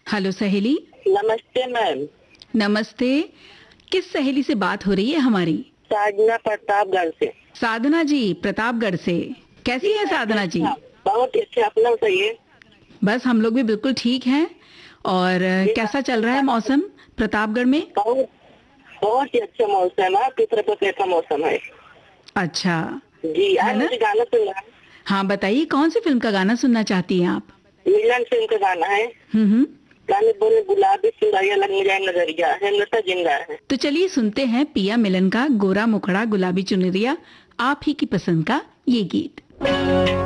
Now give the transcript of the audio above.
Hello सहेली। नमस्ते ma'am. नमस्ते। किस सहेली से बात हो रही है हमारी? साधना प्रतापगढ़ से। साधना जी प्रतापगढ़ से। कैसी है साधना जी? बहुत अच्छा, अपना बताइए। बस हम लोग भी बिल्कुल ठीक हैं। और कैसा चल रहा है मौसम प्रतापगढ़ में? बहुत बहुत ही अच्छा मौसम है। आपकी तरफ कैसा मौसम है? अच्छा जी, है आज ना? मुझे गाना सुनना है। हाँ बताइए, कौन सी फिल्म का गाना सुनना चाहती हैं आप? मिलन फिल्म का गाना है। हम्म। गाने बोले गुलाबी चुराया लगने जाए नजरिया है, नशा जिंदा है। तो चलिए सुनते हैं पिया मिलन का गोरा मुखड़ा गुलाबी चुनरिया, आप ही की पसंद का ये गीत।